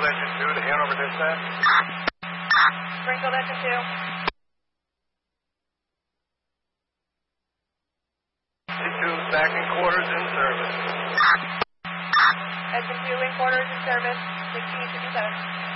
Springfield Engine 2 to Hanover Dispatch. Springfield Engine 2. 2 back in quarters in service. Engine 2 in quarters in service, 1657.